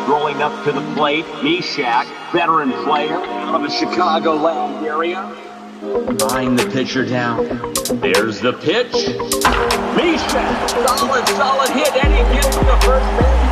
Rolling up to the plate, Meshack, veteran player out of the Chicagoland area. Eyeing the pitcher down. There's the pitch. Meshack, solid hit, and he gets to the first base.